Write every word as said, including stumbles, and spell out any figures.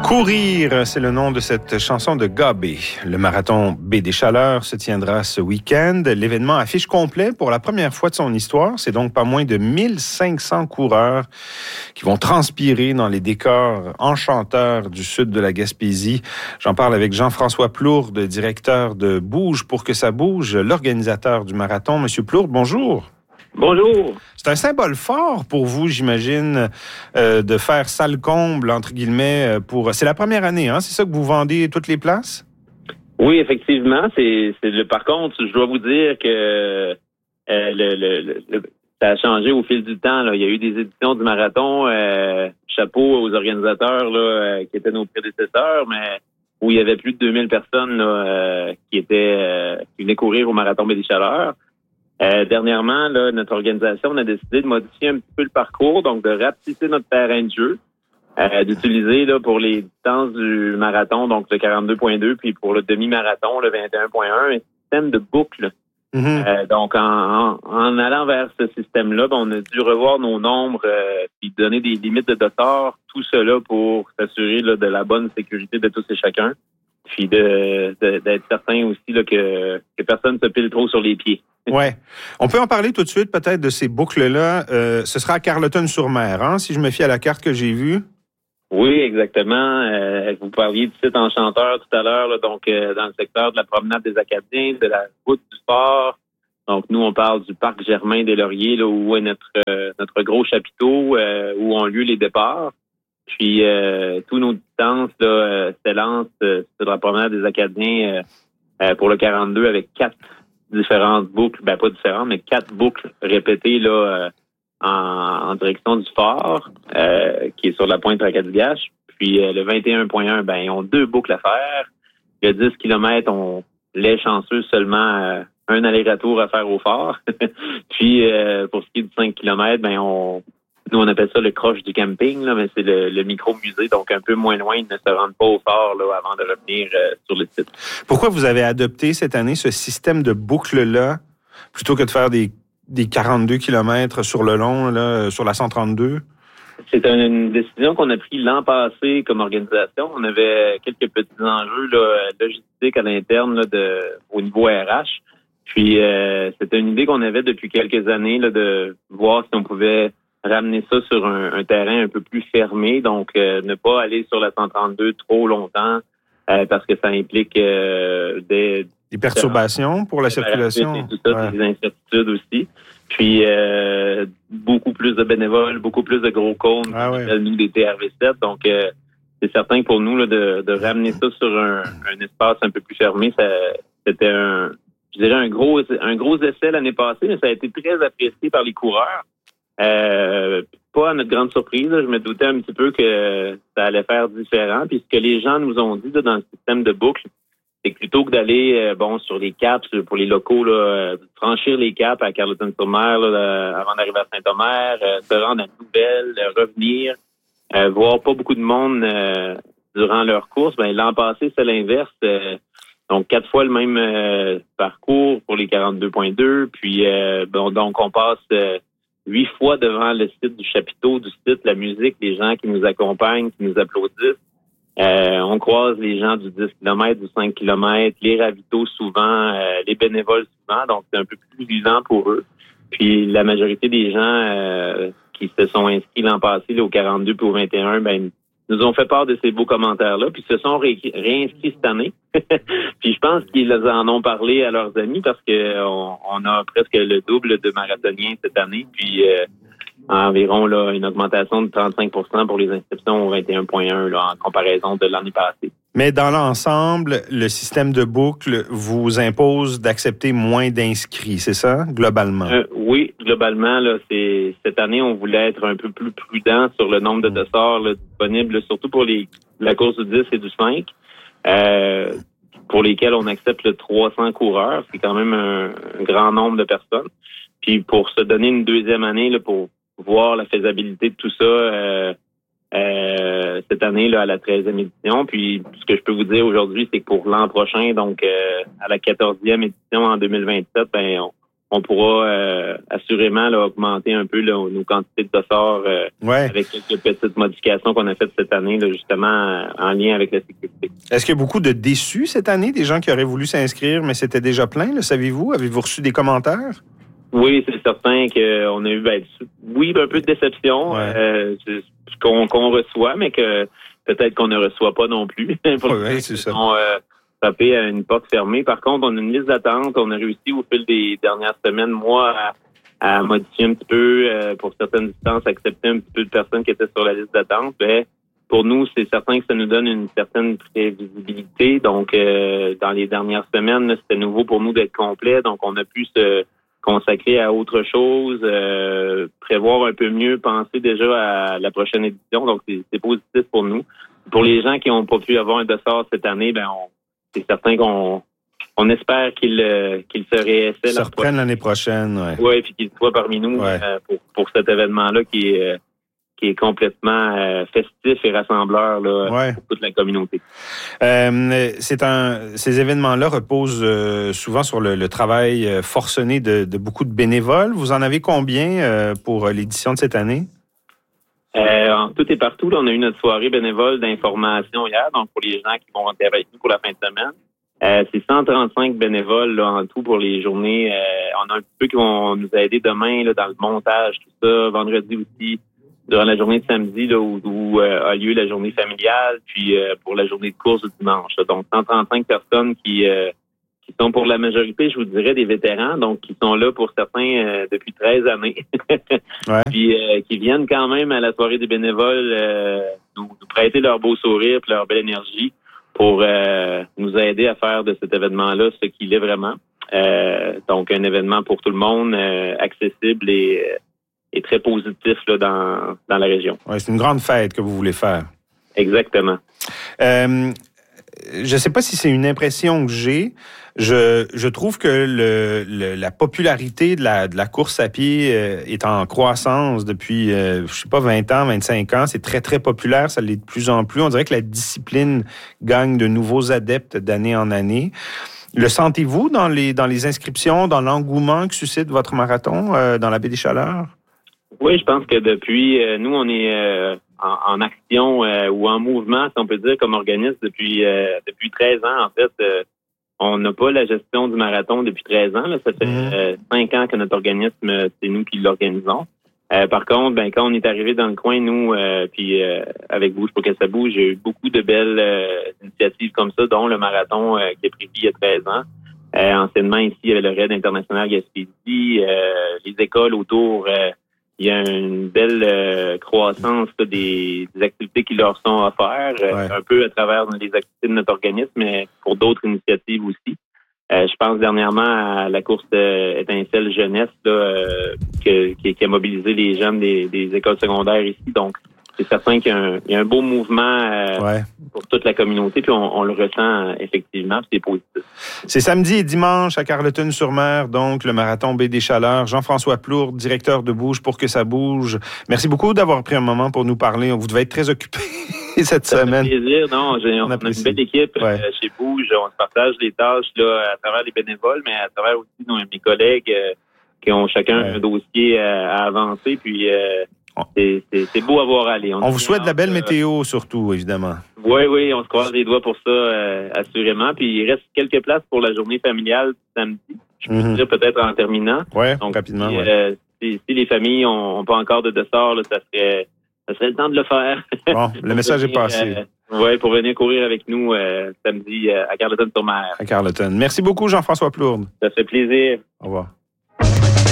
Courir, c'est le nom de cette chanson de Gabé. Le marathon Baie des Chaleurs se tiendra ce week-end. L'événement affiche complet pour la première fois de son histoire. C'est donc pas moins de mille cinq cents coureurs qui vont transpirer dans les décors enchanteurs du sud de la Gaspésie. J'en parle avec Jean-François Plourde, directeur de Bouge pour que ça bouge, l'organisateur du marathon. Monsieur Plourde, bonjour. Bonjour. C'est un symbole fort pour vous, j'imagine, euh, de faire salle comble, entre guillemets, pour... C'est la première année, hein? C'est ça que vous vendez toutes les places? Oui, effectivement. C'est, c'est le. Par contre, je dois vous dire que euh, le, le, le, ça a changé au fil du temps. Là. Il y a eu des éditions du marathon. Euh, chapeau aux organisateurs là, euh, qui étaient nos prédécesseurs, mais où il y avait plus de deux mille personnes là, euh, qui étaient euh, qui venaient courir au marathon Baie des Chaleurs. Euh, dernièrement, là, notre organisation on a décidé de modifier un petit peu le parcours, donc de rapetisser notre terrain de jeu, euh, d'utiliser là pour les distances du marathon, donc le quarante-deux virgule deux, puis pour le demi-marathon, le vingt et un virgule un, un système de boucle. Mm-hmm. Euh, donc, en, en, en allant vers ce système-là, ben, on a dû revoir nos nombres euh, puis donner des limites de dossard, tout cela pour s'assurer là, de la bonne sécurité de tous et chacun, puis de, de, d'être certain aussi là, que, que personne ne se pile trop sur les pieds. Ouais. On peut en parler tout de suite, peut-être, de ces boucles-là. Euh, ce sera à Carleton-sur-Mer, hein, si je me fie à la carte que j'ai vue. Oui, exactement. Euh, vous parliez du site enchanteur tout à l'heure, là, donc euh, dans le secteur de la promenade des Acadiens, de la route du sport. Donc, nous, on parle du parc Germain-des-Lauriers, là, où est notre euh, notre gros chapiteau, euh, où ont lieu les départs. Puis, euh, tous nos distances là, euh, s'élancent euh, sur la promenade des Acadiens euh, euh, pour le quarante-deux avec quatre différentes boucles, ben pas différentes, mais quatre boucles répétées là euh, en, en direction du fort, euh, qui est sur la pointe Tracadie-Gache. Puis euh, le vingt et un virgule un, ben ils ont deux boucles à faire. Le dix kilomètres, on les chanceux seulement euh, un aller-retour à faire au fort. Puis euh, pour ce qui est du cinq kilomètres, ben on nous on appelle ça le croche du camping, là, mais c'est le, le micro-musée, donc un peu moins loin, ils ne se rendent pas au fort là, avant de revenir euh, sur le site. Pourquoi vous avez adopté cette année ce système de boucle-là, plutôt que de faire des, des quarante-deux kilomètres sur le long, là, sur la cent trente-deux? C'est une décision qu'on a prise l'an passé comme organisation. On avait quelques petits enjeux là, logistiques à l'interne là, de, au niveau R H. Puis euh, c'était une idée qu'on avait depuis quelques années là, de voir si on pouvait ramener ça sur un, un terrain un peu plus fermé, donc euh, ne pas aller sur la cent trente-deux trop longtemps euh, parce que ça implique euh, des, des perturbations pour la circulation. Et tout ça, ouais. Des incertitudes aussi. Puis euh, beaucoup plus de bénévoles, beaucoup plus de gros cônes, ah ouais. Nous des T R V sept, donc euh, c'est certain pour nous là, de, de ramener ça sur un, un espace un peu plus fermé. Ça, c'était un, je dirais un gros, un gros essai l'année passée, mais ça a été très apprécié par les coureurs. Euh, pas à notre grande surprise, là, je me doutais un petit peu que ça allait faire différent. Puis ce que les gens nous ont dit là, dans le système de boucle, c'est que plutôt que d'aller euh, bon sur les caps pour les locaux, là, euh, franchir les caps à Carleton-sur-Mer là, là, avant d'arriver à Saint-Omer, euh, se rendre à Nouvelle, euh, revenir, euh, voir pas beaucoup de monde euh, durant leur course. Ben l'an passé, c'est l'inverse. Euh, donc quatre fois le même euh, parcours pour les quarante-deux virgule deux. Puis euh, bon, donc on passe euh, huit fois devant le site du chapiteau, du site, la musique, les gens qui nous accompagnent, qui nous applaudissent. Euh, on croise les gens du dix kilomètres, du cinq kilomètres, les ravitaux souvent, euh, les bénévoles souvent, donc c'est un peu plus vivant pour eux. Puis la majorité des gens euh, qui se sont inscrits l'an passé là, au quarante-deux puis au vingt et un, ben nous ont fait part de ces beaux commentaires-là, puis se sont ré- réinscrits cette année. Puis je pense qu'ils en ont parlé à leurs amis parce que on, on a presque le double de marathoniens cette année, puis euh, environ là une augmentation de trente-cinq pour cent pour les inscriptions au vingt et un virgule un là, en comparaison de l'année passée. Mais dans l'ensemble, le système de boucle vous impose d'accepter moins d'inscrits, c'est ça, globalement? Euh, oui, globalement, là, c'est cette année, on voulait être un peu plus prudent sur le nombre de dossards là, disponibles, surtout pour les la course du dix et du cinq, euh, pour lesquels on accepte le trois cents coureurs. C'est quand même un, un grand nombre de personnes. Puis pour se donner une deuxième année, là, pour voir la faisabilité de tout ça, euh, Euh, cette année là à la treizième édition. Puis ce que je peux vous dire aujourd'hui, c'est que pour l'an prochain, donc euh, à la quatorzième édition en deux mille vingt-sept, ben on, on pourra euh, assurément là, augmenter un peu là, nos quantités de dossards euh, ouais. avec quelques petites modifications qu'on a faites cette année, là, justement en lien avec la sécurité. Est-ce qu'il y a beaucoup de déçus cette année, des gens qui auraient voulu s'inscrire, mais c'était déjà plein, le savez-vous? Avez-vous reçu des commentaires? Oui, c'est certain qu'on a eu ben, oui, un peu de déception ouais. euh, qu'on, qu'on reçoit, mais que peut-être qu'on ne reçoit pas non plus. Oui, c'est ça. On, euh, frappé à une porte fermée. Par contre, on a une liste d'attente. On a réussi au fil des dernières semaines, moi, à, à modifier un petit peu, euh, pour certaines distances, accepter un petit peu de personnes qui étaient sur la liste d'attente. Mais pour nous, c'est certain que ça nous donne une certaine prévisibilité. Donc, euh, dans les dernières semaines, là, c'était nouveau pour nous d'être complet. Donc, on a pu se consacrer à autre chose, euh, prévoir un peu mieux, penser déjà à la prochaine édition. Donc, c'est, c'est positif pour nous. Pour les gens qui n'ont pas pu avoir un dossard cette année, ben on, c'est certain qu'on on espère qu'ils euh, qu'ils se réessaient. Se reprennent l'année prochaine, oui. Oui, puis qu'ils soient parmi nous ouais. euh, pour, pour cet événement-là qui est, euh, qui est complètement euh, festif et rassembleur là, ouais. pour toute la communauté. Euh, c'est un, ces événements-là reposent euh, souvent sur le, le travail forcené de, de beaucoup de bénévoles. Vous en avez combien euh, pour l'édition de cette année? Euh, en tout et partout, là, on a eu notre soirée bénévole d'information hier, donc pour les gens qui vont être avec nous pour la fin de semaine. Euh, c'est cent trente-cinq bénévoles là, en tout pour les journées. Euh, on a un petit peu qui vont nous aider demain là, dans le montage, tout ça. Vendredi aussi, durant la journée de samedi, là, où, où euh, a lieu la journée familiale, puis euh, pour la journée de course du dimanche. Là. Donc, cent trente-cinq personnes qui... Euh, qui sont pour la majorité, je vous dirais, des vétérans, donc qui sont là pour certains euh, depuis treize années, ouais. puis euh, qui viennent quand même à la soirée des bénévoles euh, nous, nous prêter leur beau sourire et leur belle énergie pour euh, nous aider à faire de cet événement-là ce qu'il est vraiment. Euh, donc, un événement pour tout le monde, euh, accessible et, et très positif là, dans, dans la région. Ouais, c'est une grande fête que vous voulez faire. Exactement. Euh, je ne sais pas si c'est une impression que j'ai. Je, je trouve que le, le, la popularité de la, de la course à pied euh, est en croissance depuis, euh, je sais pas, vingt ans, vingt-cinq ans. C'est très, très populaire. Ça l'est de plus en plus. On dirait que la discipline gagne de nouveaux adeptes d'année en année. Le sentez-vous dans les, dans les inscriptions, dans l'engouement que suscite votre marathon euh, dans la baie des Chaleurs? Oui, je pense que depuis, euh, nous, on est euh, en, en action euh, ou en mouvement, si on peut dire, comme organisme depuis euh, depuis treize ans. En fait, euh, on n'a pas la gestion du marathon depuis treize ans. Là. Ça fait mmh. euh, cinq ans que notre organisme, c'est nous qui l'organisons. Euh, par contre, ben quand on est arrivé dans le coin, nous, euh, puis euh, avec Bouge pour que ça bouge, j'ai eu beaucoup de belles euh, initiatives comme ça, dont le marathon euh, qui est prévu il y a treize ans. Euh, anciennement, ici, il y avait le Raid international Gaspésie, euh, les écoles autour. Euh, il y a une belle euh, croissance là, des, des activités qui leur sont offertes, ouais. euh, un peu à travers les activités de notre organisme, mais pour d'autres initiatives aussi. Euh, je pense dernièrement à la course euh, Étincelle Jeunesse là, euh, que, qui, qui a mobilisé les jeunes des, des écoles secondaires ici. Donc, c'est certain qu'il y a un, il y a un beau mouvement euh, ouais. pour toute la communauté, puis on, on le ressent euh, effectivement, puis c'est positif. C'est samedi et dimanche à Carleton-sur-Mer, donc le marathon Baie des Chaleurs. Jean-François Plourde, directeur de Bouge pour que ça bouge. Merci beaucoup d'avoir pris un moment pour nous parler. Vous devez être très occupé cette ça semaine. Ça fait plaisir. Non, j'ai, on, on a une belle équipe ouais. euh, chez Bouge. On se partage les tâches là, à travers les bénévoles, mais à travers aussi nos, mes collègues euh, qui ont chacun ouais. un dossier euh, à avancer, puis... Euh, C'est, c'est, c'est beau à voir aller. On, on vous souhaite de la belle météo, surtout, évidemment. Oui, oui, on se croise les doigts pour ça, euh, assurément. Puis il reste quelques places pour la journée familiale samedi. Je peux mm-hmm. dire peut-être en terminant. Oui, rapidement. Si, ouais. euh, si, si les familles n'ont pas encore de dossard, là, ça serait ça serait le temps de le faire. Bon, le message venir, est passé. Euh, oui, pour venir courir avec nous euh, samedi euh, à Carleton-sur-Mer. À Carleton. Merci beaucoup, Jean-François Plourde. Ça fait plaisir. Au revoir.